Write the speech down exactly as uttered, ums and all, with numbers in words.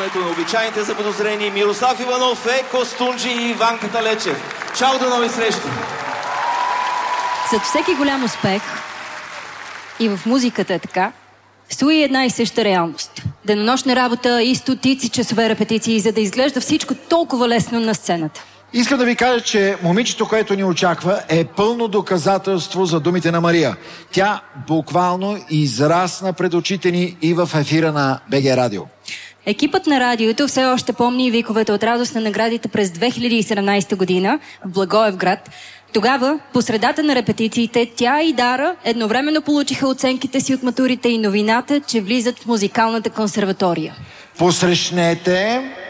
името на обичайните заподозрени Мирослав Иванов, Еко Стунджи и Иван Каталечев. Чао, до нови срещи! Зад всеки голям успех, и в музиката е така, стои една и съща реалност. Денонощна работа и стотици часове репетиции, за да изглежда всичко толкова лесно на сцената. Искам да ви кажа, че момичето, което ни очаква, е пълно доказателство за думите на Мария. Тя буквално израсна пред очите ни и в ефира на БГ Радио. Екипът на радиото все още помни виковете от радост на наградите през две хиляди и седемнадесета година в Благоевград. Тогава, по средата на репетициите, тя и Дара едновременно получиха оценките си от матурите и новината, че влизат в музикалната консерватория. Посрещнете